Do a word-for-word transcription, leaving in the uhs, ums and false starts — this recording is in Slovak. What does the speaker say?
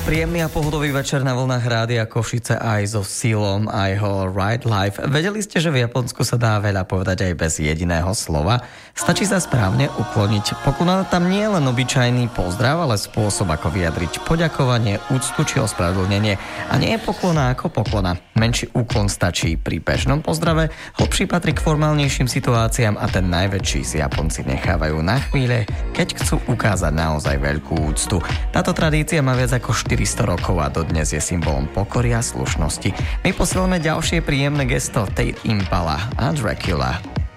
Príjemný a pohodový večer na vlnách Rádia Košice aj so Silom a jeho Right Life. Vedeli ste, že v Japonsku sa dá veľa povedať aj bez jediného slova? Stačí sa správne ukloniť. Poklona tam nie je len obyčajný pozdrav, ale spôsob, ako vyjadriť poďakovanie, úctu či ospravedlnenie. A nie je poklona ako poklona. Menší úklon stačí pri bežnom pozdrave, hlbší patrí k formálnejším situáciám a ten najväčší si Japonci nechávajú na chvíle, keď chcú ukázať naozaj veľkú úctu. Táto tradícia má viac ako štyristo rokov a dodnes je symbolom pokory a slušnosti. My posielame ďalšie príjemné gesto Tate Impala a Dracula.